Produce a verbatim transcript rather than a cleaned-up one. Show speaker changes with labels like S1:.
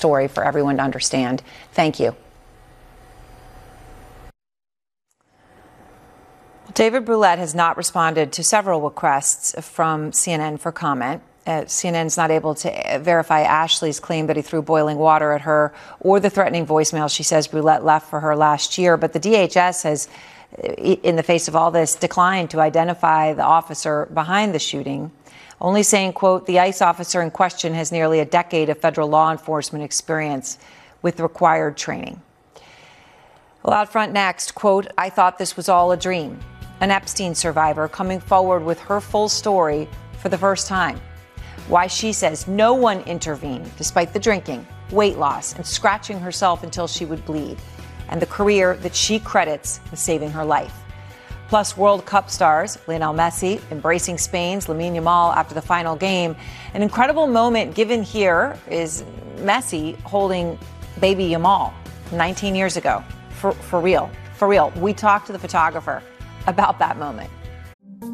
S1: story for everyone to understand. Thank you. David Brulette has not responded to several requests from C N N for comment. Uh, C N N is not able to verify Ashley's claim that he threw boiling water at her or the threatening voicemail she says Brulette left for her last year. But the D H S has, in the face of all this, declined to identify the officer behind the shooting, only saying, quote, the ICE officer in question has nearly a decade of federal law enforcement experience with required training. Well, out front next, quote, I thought this was all a dream. An Epstein survivor coming forward with her full story for the first time. Why she says no one intervened despite the drinking, weight loss, and scratching herself until she would bleed, and the career that she credits with saving her life. Plus, World Cup stars Lionel Messi embracing Spain's Lamine Yamal after the final game. An incredible moment given here is Messi holding baby Yamal nineteen years ago. For, for real, for real. We talked to the photographer about that moment.